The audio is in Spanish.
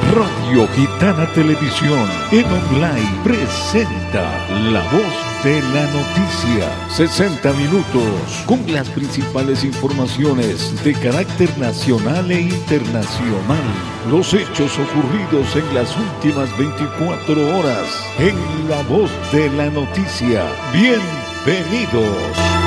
Radio Gitana Televisión en online presenta La Voz de la Noticia. 60 minutos con las principales informaciones de carácter nacional e internacional. Los hechos ocurridos en las últimas 24 horas en La Voz de la Noticia. Bienvenidos.